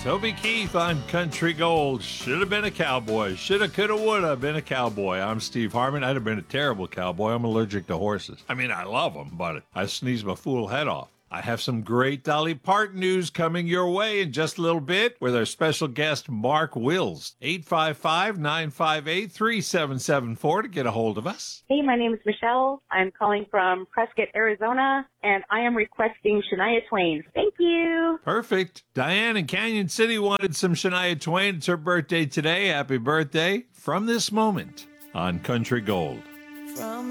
Toby Keith on Country Gold. Should have been a cowboy. Shoulda, coulda, woulda been a cowboy. I'm Steve Harmon. I'd have been a terrible cowboy. I'm allergic to horses. I mean, I love them, but I sneeze my fool head off. I have some great Dolly Parton news coming your way in just a little bit with our special guest, Mark Wills. 855-958-3774 to get a hold of us. Hey, my name is Michelle. I'm calling from Prescott, Arizona, and I am requesting Shania Twain. Thank you. Perfect. Diane in Canyon City wanted some Shania Twain. It's her birthday today. Happy birthday from this moment on Country Gold. From